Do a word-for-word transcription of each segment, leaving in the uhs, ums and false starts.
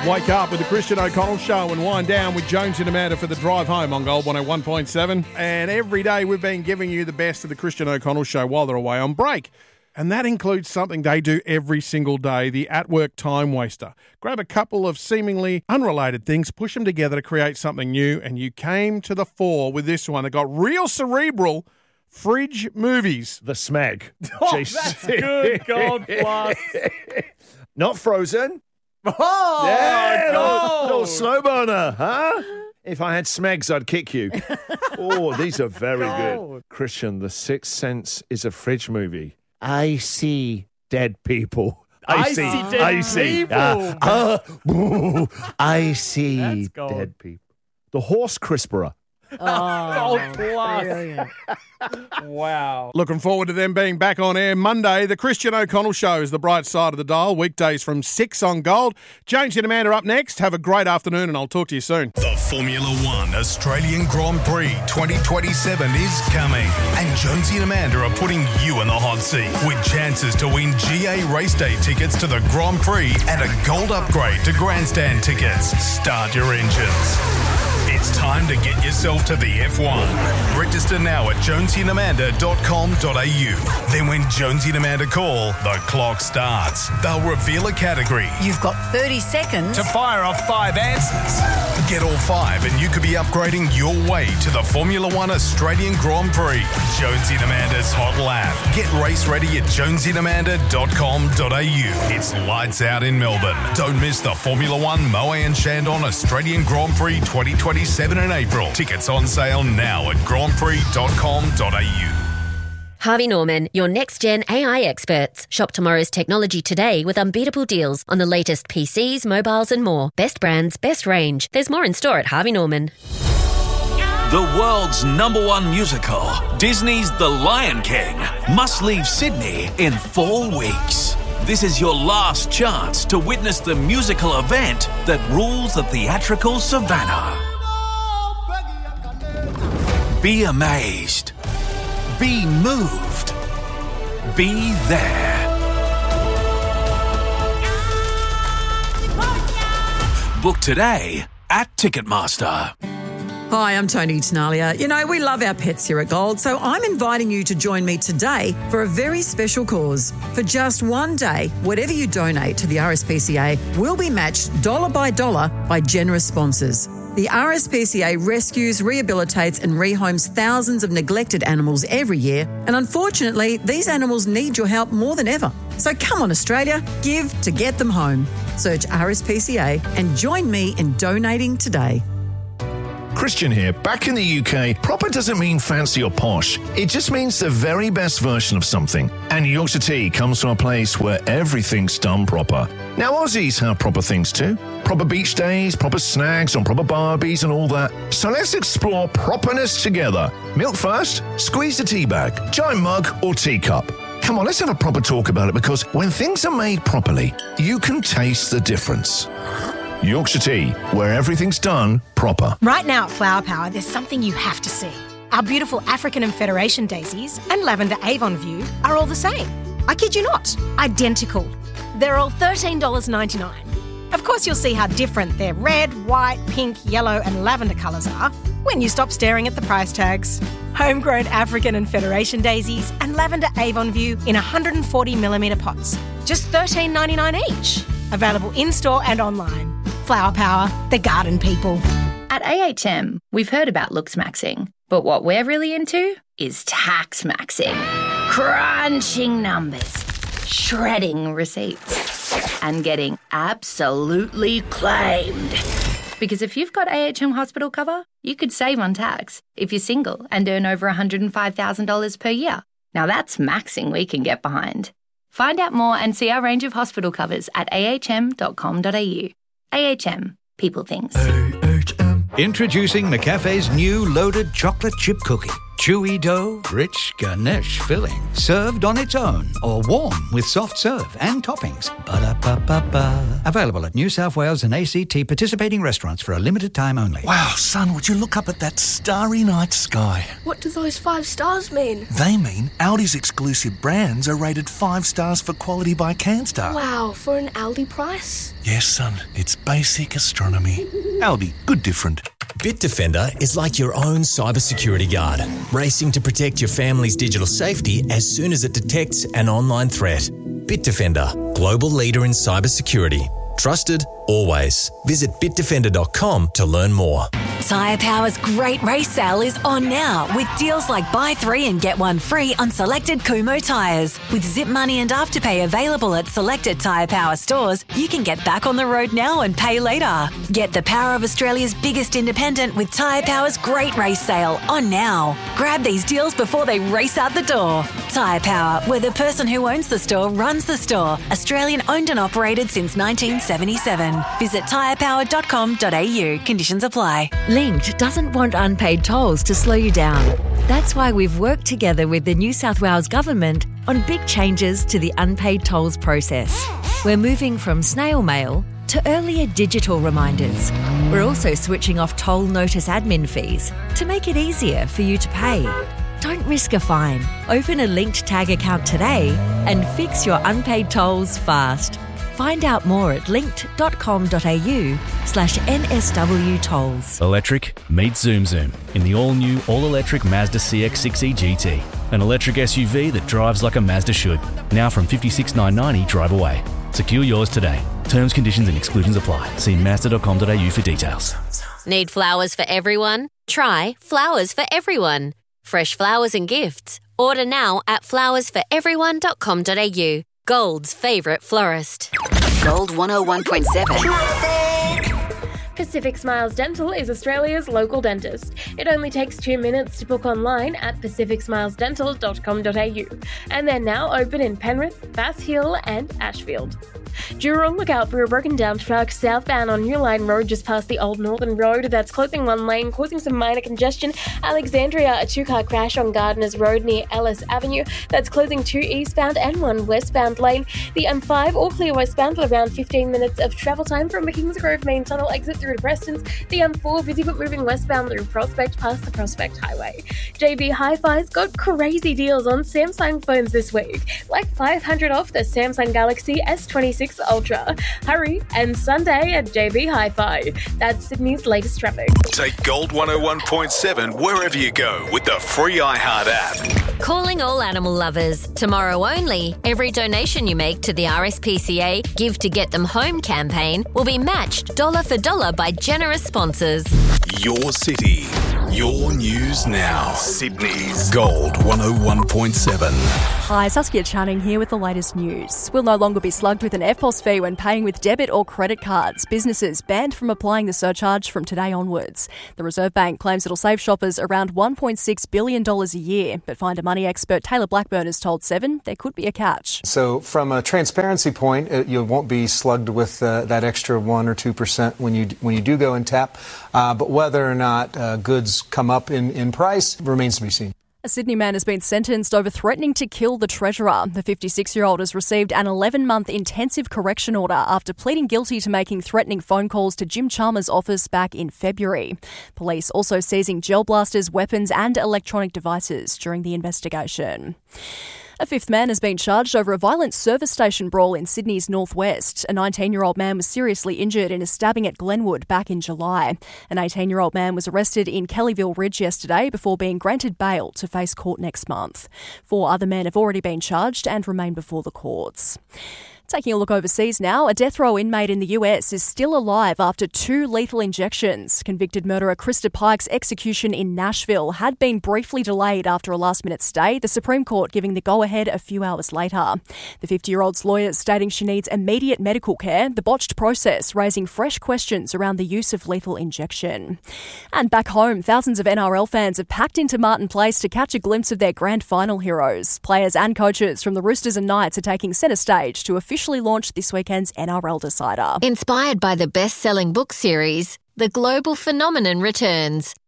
Wake up with the Christian O'Connell Show and wind down with Jones and Amanda for the drive home on Gold one oh one point seven. And every day we've been giving you the best of the Christian O'Connell Show while they're away on break. And that includes something they do every single day, the at-work time waster. Grab a couple of seemingly unrelated things, push them together to create something new, and you came to the fore with this one. It got real cerebral. Fridge movies. The Smeg. Oh, that's good, Gold Plus. Not Frozen. Oh, yeah, no. little, little slow burner, huh? If I had Smegs, I'd kick you. Oh, these are very Gold. good. Christian, The Sixth Sense is a fridge movie. I see dead people. I, I see dead I see. people. Uh, uh, boo, I see That's gold. dead people. The Horse Crisperer. Oh, Gold Plus. Wow. Looking forward to them being back on air Monday. The Christian O'Connell Show is the bright side of the dial. Weekdays from six on Gold. James and Amanda up next. Have a great afternoon and I'll talk to you soon. The Formula One Australian Grand Prix twenty twenty-seven is coming. And Jonesy and Amanda are putting you in the hot seat with chances to win G A race day tickets to the Grand Prix and a gold upgrade to grandstand tickets. Start your engines. It's time to get yourself to the F one. Register now at jonesy and amanda dot com dot a u. Then when Jonesy and Amanda call, the clock starts. They'll reveal a category You've got thirty seconds. to fire off five answers. Get all five and you could be upgrading your way to the Formula One Australian Grand Prix. Jonesy and Amanda's Hot Lap. Get race ready at jonesy and amanda dot com dot a u. It's lights out in Melbourne. Don't miss the Formula One Moe and Chandon Australian Grand Prix twenty twenty-seven in April. Tickets on sale now at grand prix dot com dot a u. Harvey Norman, your next-gen A I experts. Shop tomorrow's technology today with unbeatable deals on the latest P Cs, mobiles and more. Best brands, best range. There's more in store at Harvey Norman. The world's number one musical, Disney's The Lion King, must leave Sydney in four weeks. This is your last chance to witness the musical event that rules the theatrical savannah. Be amazed. Be moved. Be there. Book today at Ticketmaster. Hi, I'm Tony Tenalia. You know, we love our pets here at Gold, so I'm inviting you to join me today for a very special cause. For just one day, whatever you donate to the R S P C A will be matched dollar by dollar by generous sponsors. The R S P C A rescues, rehabilitates and rehomes thousands of neglected animals every year, and unfortunately, these animals need your help more than ever. So come on, Australia, give to get them home. Search R S P C A and join me in donating today. Christian here. Back in the U K, proper doesn't mean fancy or posh. It just means the very best version of something. And Yorkshire Tea comes from a place where everything's done proper. Now, Aussies have proper things too. Proper beach days, proper snags on proper barbies and all that. So let's explore properness together. Milk first, squeeze the tea bag, giant mug or teacup. Come on, let's have a proper talk about it, because when things are made properly, you can taste the difference. Yorkshire Tea, where everything's done proper. Right now at Flower Power, there's something you have to see. Our beautiful African and Federation daisies and lavender Avon View are all the same. I kid you not, identical. They're all thirteen dollars ninety-nine. Of course, you'll see how different their red, white, pink, yellow and lavender colours are when you stop staring at the price tags. Homegrown African and Federation daisies and lavender Avon View in one hundred forty millimetre pots. Just thirteen dollars ninety-nine each. Available in-store and online. Flower Power, the garden people. At A H M, we've heard about looks maxing, but what we're really into is tax maxing. Crunching numbers, shredding receipts, and getting absolutely claimed. Because if you've got A H M hospital cover, you could save on tax if you're single and earn over one hundred five thousand dollars per year. Now that's maxing we can get behind. Find out more and see our range of hospital covers at a h m dot com dot a u. A H M. People things. A H M. Introducing McCafe's new loaded chocolate chip cookie. Chewy dough, rich Ganesh filling. Served on its own or warm with soft serve and toppings. Ba-da-ba-ba-ba. Available at New South Wales and A C T participating restaurants for a limited time only. Wow, son, would you look up at that starry night sky? What do those five stars mean? They mean Audi's exclusive brands are rated five stars for quality by CanStar. Wow, for an Aldi price? Yes, son, it's basic astronomy. Aldi, good different. Bitdefender is like your own cybersecurity guard, racing to protect your family's digital safety as soon as it detects an online threat. Bitdefender, global leader in cybersecurity. Trusted, always. Visit bitdefender dot com to learn more. Tyre Power's great race sale is on now with deals like buy three and get one free on selected Kumo tyres. With Zip Money and Afterpay available at selected Tyre Power stores, you can get back on the road now and pay later. Get the power of Australia's biggest independent with Tyre Power's great race sale on now. Grab these deals before they race out the door. Tyre Power, where the person who owns the store runs the store. Australian owned and operated since nineteen seventy-seven. Visit tyre power dot com dot a u. Conditions apply. Linked doesn't want unpaid tolls to slow you down. That's why we've worked together with the New South Wales Government on big changes to the unpaid tolls process. We're moving from snail mail to earlier digital reminders. We're also switching off toll notice admin fees to make it easier for you to pay. Don't risk a fine. Open a Linked Tag account today and fix your unpaid tolls fast. Find out more at linked dot com dot a u slash N S W tolls. Electric meets Zoom Zoom in the all-new, all-electric Mazda C X six E G T. An electric S U V that drives like a Mazda should. Now from fifty-six thousand nine hundred ninety drive away. Secure yours today. Terms, conditions and exclusions apply. See mazda dot com dot a u for details. Need flowers for everyone? Try Flowers for Everyone. Fresh flowers and gifts. Order now at flowers for everyone dot com dot a u. Gold's favourite florist. Gold one oh one point seven. Pacific Smiles Dental is Australia's local dentist. It only takes two minutes to book online at pacific smiles dental dot com dot a u. And they're now open in Penrith, Bass Hill and Ashfield. Jurong, look out for a broken down truck southbound on New Line Road just past the Old Northern Road that's closing one lane, causing some minor congestion. Alexandria, a two-car crash on Gardeners Road near Ellis Avenue that's closing two eastbound and one westbound lane. The M five, all clear westbound with around fifteen minutes of travel time from the Kingsgrove main tunnel exit through to Prestons. The M four, busy but moving westbound through Prospect past the Prospect Highway. J B Hi-Fi's got crazy deals on Samsung phones this week, like five hundred off the Samsung Galaxy S twenty-six Ultra. Hurry, and Sunday at J B Hi-Fi. That's Sydney's latest traffic. Take Gold one oh one point seven wherever you go with the free iHeart app. Calling all animal lovers. Tomorrow only, every donation you make to the R S P C A Give to Get Them Home campaign will be matched dollar for dollar by generous sponsors. Your city, your news now. Sydney's Gold one oh one point seven. Hi, Saskia Channing here with the latest news. We'll no longer be slugged with an F P O S fee when paying with debit or credit cards. Businesses banned from applying the surcharge from today onwards. The Reserve Bank claims it'll save shoppers around one point six billion dollars a year, but Find a Money expert Taylor Blackburn has told Seven there could be a catch. So from a transparency point, uh, you won't be slugged with uh, that extra one or two percent when you when you do go and tap. Uh, but whether or not uh, goods come up in, in price remains to be seen. A Sydney man has been sentenced over threatening to kill the Treasurer. The fifty-six-year-old has received an eleven-month intensive correction order after pleading guilty to making threatening phone calls to Jim Chalmers' office back in February. Police also seizing gel blasters, weapons and electronic devices during the investigation. A fifth man has been charged over a violent service station brawl in Sydney's northwest. A nineteen-year-old man was seriously injured in a stabbing at Glenwood back in July. An eighteen-year-old man was arrested in Kellyville Ridge yesterday before being granted bail to face court next month. Four other men have already been charged and remain before the courts. Taking a look overseas now, a death row inmate in the U S is still alive after two lethal injections. Convicted murderer Krista Pike's execution in Nashville had been briefly delayed after a last-minute stay, the Supreme Court giving the go-ahead a few hours later. The fifty-year-old's lawyer stating she needs immediate medical care, the botched process raising fresh questions around the use of lethal injection. And back home, thousands of N R L fans have packed into Martin Place to catch a glimpse of their grand final heroes. Players and coaches from the Roosters and Knights are taking centre stage to officially officially launched this weekend's N R L Decider. Inspired by the best-selling book series, The Global Phenomenon returns.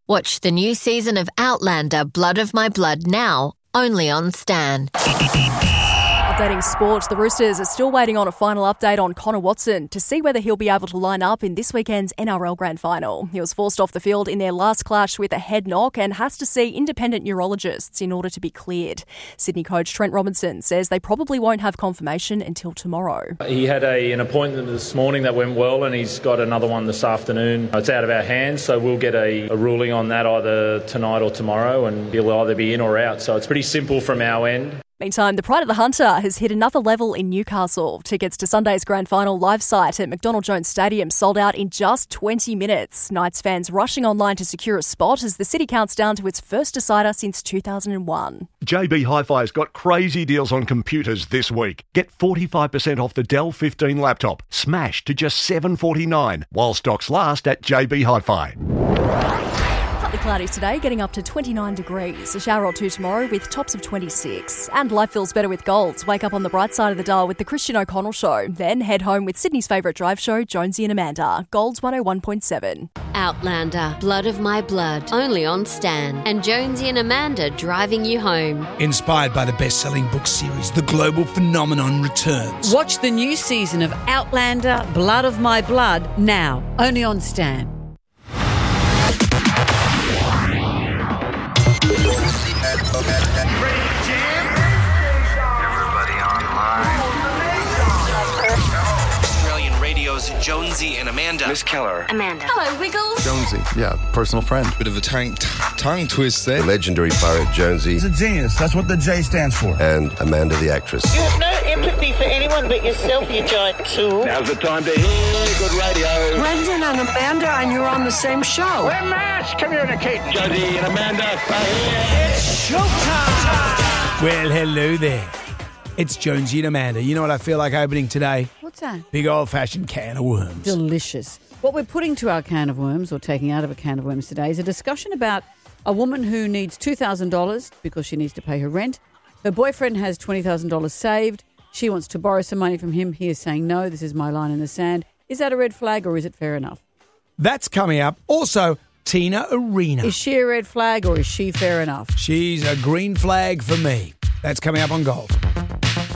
Watch the new season of Outlander, Blood of My Blood now, only on Stan. Updating sport, the Roosters are still waiting on a final update on Connor Watson to see whether he'll be able to line up in this weekend's N R L Grand Final. He was forced off the field in their last clash with a head knock and has to see independent neurologists in order to be cleared. Sydney coach Trent Robinson says they probably won't have confirmation until tomorrow. He had a, an appointment this morning that went well, and he's got another one this afternoon. It's out of our hands, so we'll get a, a ruling on that either tonight or tomorrow, and he'll either be in or out. So it's pretty simple from our end. Meantime, the Pride of the Hunter has hit another level in Newcastle. Tickets to Sunday's Grand Final live site at McDonald Jones Stadium sold out in just twenty minutes. Knights fans rushing online to secure a spot as the city counts down to its first decider since two thousand one. J B Hi-Fi's got crazy deals on computers this week. Get forty-five percent off the Dell fifteen laptop, smashed to just seven dollars forty-nine, while stocks last at J B Hi-Fi. Partly cloudy today, getting up to twenty-nine degrees. A shower or two tomorrow with tops of twenty-six. And life feels better with Golds. Wake up on the bright side of the dial with the Christian O'Connell Show. Then head home with Sydney's favourite drive show, Jonesy and Amanda. Golds one oh one point seven. Outlander, Blood of My Blood, only on Stan. And Jonesy and Amanda driving you home. Inspired by the best-selling book series, The Global Phenomenon returns. Watch the new season of Outlander, Blood of My Blood now, only on Stan. Australian Radio's Jonesy and Amanda. Miss Keller. Amanda. Hello, Wiggles. Jonesy, yeah, personal friend. Bit of a tongue, tongue twist there. The legendary poet Jonesy. He's a genius. That's what the J stands for. And Amanda the actress. You have no empathy for anyone but yourself, you giant tool. Now's the time to hear good radio. Brendan and Amanda, and you're on the same show. We're mass communicating. Jonesy and Amanda are here. It's showtime. Well, hello there. It's Jonesy and Amanda. You know what I feel like opening today? What's that? Big old-fashioned can of worms. Delicious. What we're putting to our can of worms, or taking out of a can of worms today, is a discussion about a woman who needs two thousand dollars because she needs to pay her rent. Her boyfriend has twenty thousand dollars saved. She wants to borrow some money from him. He is saying, no, this is my line in the sand. Is that a red flag or is it fair enough? That's coming up. Also, Tina Arena. Is she a red flag or is she fair enough? She's a green flag for me. That's coming up on Gold.